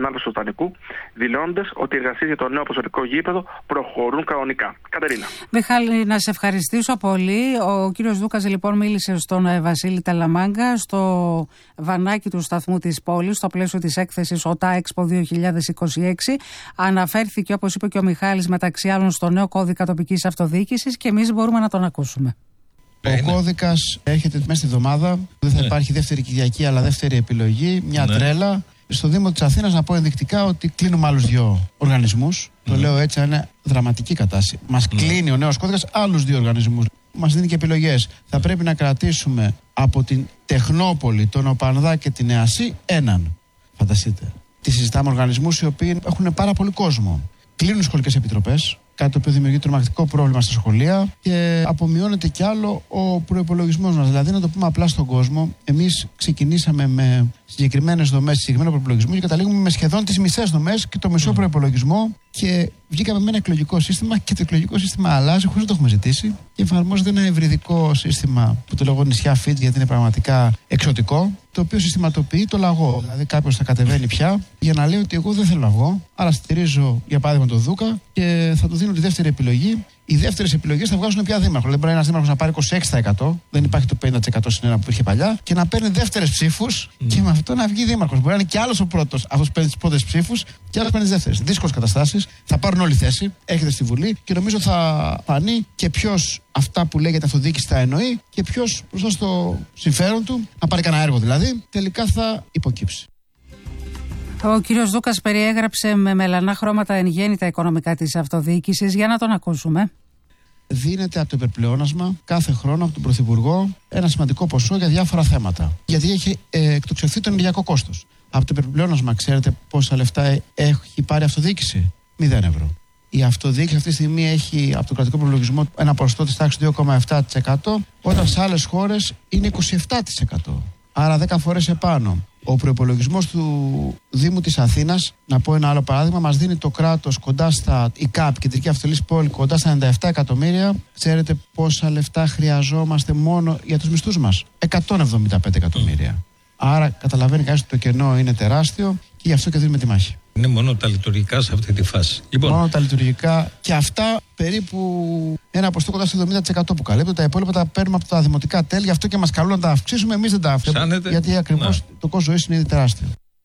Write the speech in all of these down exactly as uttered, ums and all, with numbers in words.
ανάδοση του Βοτανικού, δηλώνοντας ότι οι εργασίες για το νέο προσωρινικό γήπεδο προχωρούν κανονικά. Κατερίνα. Μιχάλη, να σε ευχαριστήσω πολύ. Ο κύριος Δούκας λοιπόν μίλησε στον Βασίλη Ταλαμάγκα στο βανάκι του σταθμού της πόλης, στο πλαίσιο της έκθεσης ΟΤΑ Expo δύο χιλιάδες είκοσι έξι. Αναφέρθηκε, όπως είπε και ο Μιχάλης, μεταξύ άλλων στο νέο κώδικα τοπικής αυτοδιοίκησης και εμείς μπορούμε να τον ακούσουμε. Ο ναι. κώδικας έρχεται μέσα στη εβδομάδα. Δεν θα ναι. υπάρχει δεύτερη Κυριακή, αλλά δεύτερη επιλογή. Μια ναι. τρέλα. Στο Δήμο της Αθήνας, να πω ενδεικτικά ότι κλείνουμε άλλους δύο οργανισμούς. Ναι. Το λέω έτσι, είναι δραματική κατάσταση. Μας ναι. κλείνει ο νέος κώδικας άλλους δύο οργανισμούς. Μας δίνει και επιλογές. Θα πρέπει να κρατήσουμε από την Τεχνόπολη, τον Οπανδά και την Εασή έναν. Φανταστείτε. Τι συζητάμε, οργανισμούς οι οποίοι έχουν πάρα πολύ κόσμο. Κλείνουν σχολικές επιτροπές. Κάτι το οποίο δημιουργεί τρομακτικό πρόβλημα στα σχολεία και απομειώνεται κι άλλο ο προϋπολογισμός μας. Δηλαδή, να το πούμε απλά στον κόσμο, εμείς ξεκινήσαμε με συγκεκριμένες δομές, συγκεκριμένο προϋπολογισμό και καταλήγουμε με σχεδόν τις μισές δομές και το μισό προϋπολογισμό και βγήκαμε με ένα εκλογικό σύστημα και το εκλογικό σύστημα αλλάζει χωρίς να το έχουμε ζητήσει και εφαρμόζεται ένα ευρυδικό σύστημα που το λέγω νησιά Φίτζ γιατί είναι πραγματικά εξωτικό, το οποίο συστηματοποιεί το λαγό. Δηλαδή, κάποιος θα κατεβαίνει πια για να λέει ότι εγώ δεν θέλω λαγό, άρα στηρίζω για παράδειγμα τον Δούκα και θα του δίνω τη δεύτερη επιλογή. Οι δεύτερες επιλογές θα βγάζουν πια δήμαρχο. Δεν μπορεί ένας δήμαρχος να πάρει είκοσι έξι τοις εκατό, δεν υπάρχει το πενήντα τοις εκατό συνένα που υπήρχε παλιά, και να παίρνει δεύτερες ψήφους mm. και με αυτό να βγει δήμαρχος. Μπορεί να είναι και άλλος ο πρώτος, αυτός παίρνει τις πρώτες ψήφους και άλλος παίρνει τις δεύτερες. Δύσκολες καταστάσεις. Θα πάρουν όλη θέση, έρχεται στη Βουλή και νομίζω θα φανεί και ποιος αυτά που λέγεται αυτοδιοίκηση θα εννοεί και ποιος μπροστά στο συμφέρον του, να πάρει κανένα έργο δηλαδή, τελικά θα υποκύψει. Ο κύριος Δούκας περιέγραψε με μελανά χρώματα εν γέννη τα οικονομικά της αυτοδιοίκησης. Για να τον ακούσουμε. Δίνεται από το υπερπλεόνασμα κάθε χρόνο από τον Πρωθυπουργό ένα σημαντικό ποσό για διάφορα θέματα. Γιατί έχει ε, εκτοξευθεί το ενεργειακό κόστος. Από το υπερπλεόνασμα, ξέρετε πόσα λεφτά έχει πάρει η αυτοδιοίκηση? Μηδέν ευρώ. Η αυτοδιοίκηση αυτή τη στιγμή έχει από τον κρατικό προπολογισμό ένα ποσοστό της τάξης δύο κόμμα επτά τοις εκατό, όταν σε άλλες χώρες είναι είκοσι επτά τοις εκατό. Άρα δέκα φορές επάνω. Ο προϋπολογισμός του Δήμου της Αθήνας, να πω ένα άλλο παράδειγμα, μας δίνει το κράτος κοντά στα, η ΚΑΠ, Κεντρική Αυτολής Πόλη, κοντά στα ενενήντα επτά εκατομμύρια. Ξέρετε πόσα λεφτά χρειαζόμαστε μόνο για τους μισθούς μας? εκατόν εβδομήντα πέντε εκατομμύρια. Άρα καταλαβαίνει κανείς ότι το κενό είναι τεράστιο και γι' αυτό και δίνουμε τη μάχη. Είναι μόνο τα λειτουργικά σε αυτή τη φάση. Λοιπόν. Μόνο τα λειτουργικά και αυτά περίπου ένα ποσοστό κοντά στο εβδομήντα τοις εκατό που καλύπτουν. Τα υπόλοιπα τα παίρνουμε από τα δημοτικά τέλη, γι' αυτό και μας καλούν να τα αυξήσουμε. Εμείς δεν τα αυξήσουμε. Γιατί ακριβώς το κόστος ζωής είναι ήδη τεράστιο.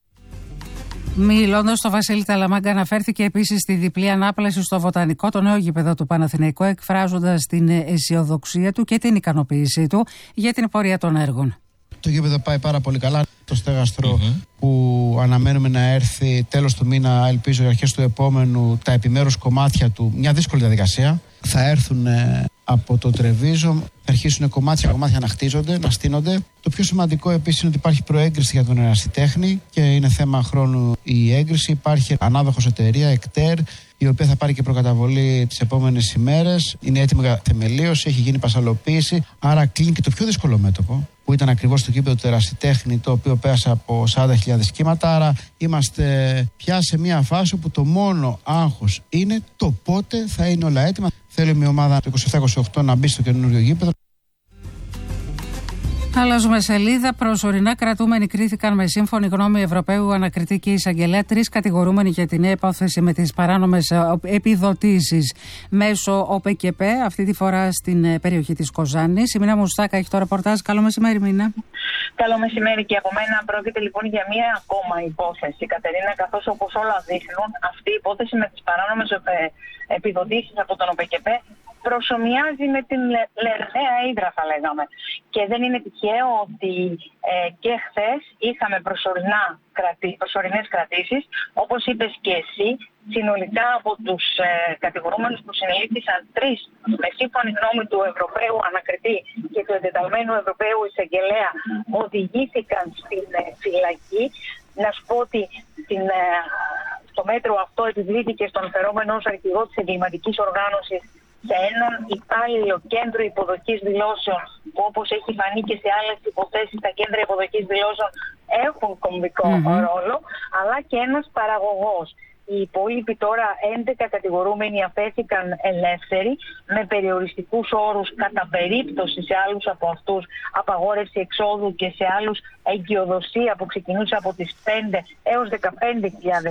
Μιλώντας στο Βασίλη Ταλαμάγκα, αναφέρθηκε επίσης στη διπλή ανάπλαση στο Βοτανικό, το νέο γήπεδο του Παναθηναϊκού, εκφράζοντας την αισιοδοξία του και την ικανοποίησή του για την πορεία των έργων. Το γήπεδο πάει πάρα πολύ καλά. Το στέγαστρο mm-hmm. που αναμένουμε να έρθει τέλος του μήνα, ελπίζω, αρχές του επόμενου, τα επιμέρους κομμάτια του, μια δύσκολη διαδικασία. Θα έρθουν ε, από το Τρεβίζο, θα αρχίσουν κομμάτια κομμάτια να χτίζονται, να στείνονται. Το πιο σημαντικό επίσης είναι ότι υπάρχει προέγκριση για τον ερασιτέχνη και είναι θέμα χρόνου η έγκριση. Υπάρχει ανάδοχος εταιρεία, ΕΚΤΕΡ, η οποία θα πάρει και προκαταβολή τις επόμενες ημέρες. Είναι έτοιμη για θεμελίωση, έχει γίνει πασαλοποίηση. Άρα κλείνει και το πιο δύσκολο μέτωπο, που ήταν ακριβώς το γήπεδο του ερασιτέχνη, το οποίο πέρασε από σαράντα χιλιάδες κύματα. Άρα είμαστε πια σε μια φάση που το μόνο άγχος είναι το πότε θα είναι όλα έτοιμα. Θέλει μια ομάδα το είκοσι επτά είκοσι οκτώ να μπει στο καινούργιο γήπεδο. Αλλάζουμε σελίδα. Προσωρινά κρατούμενοι κρίθηκαν με σύμφωνη γνώμη Ευρωπαίου Ανακριτή και Εισαγγελέα τρεις κατηγορούμενοι για την νέα υπόθεση με τις παράνομες επιδοτήσεις μέσω ΟΠΕΚΕΠ, αυτή τη φορά στην περιοχή της Κοζάνης. Η Μίνα Μουστάκα έχει το ρεπορτάζ. Καλό μεσημέρι, Μίνα. Καλό μεσημέρι και από μένα. Πρόκειται λοιπόν για μία ακόμα υπόθεση, Κατερίνα, καθώς όπως όλα δείχνουν, αυτή η υπόθεση με τις παράνομες επιδοτήσεις από τον ΟΠΕΚΕΠ προσομοιάζει με την Λερναία Ύδρα, θα λέγαμε. Και δεν είναι τυχαίο ότι ε, και χθες είχαμε προσωρινά κρατη, προσωρινές κρατήσεις, όπως είπες και εσύ, συνολικά από τους ε, κατηγορούμενους που συνελήφθησαν τρεις με σύμφωνη γνώμη του Ευρωπαίου Ανακριτή και του εντεταλμένου Ευρωπαίου Εισαγγελέα οδηγήθηκαν στην ε, φυλακή. Να σου πω ότι την, ε, στο μέτρο αυτό επιβλήθηκε στον φερόμενο ως αρχηγό της εγκληματικής οργάνωσης σε έναν υπάλληλο κέντρο υποδοχής δηλώσεων, που όπως έχει φανεί και σε άλλες υποθέσεις τα κέντρα υποδοχής δηλώσεων έχουν κομβικό mm-hmm. ρόλο, αλλά και ένας παραγωγός. Οι υπόλοιποι τώρα έντεκα κατηγορούμενοι αφέθηκαν ελεύθεροι με περιοριστικούς όρους, κατά περίπτωση σε άλλους από αυτούς απαγόρευση εξόδου και σε άλλους εγκυοδοσία που ξεκινούσε από τις πέντε έως δεκαπέντε χιλιάδες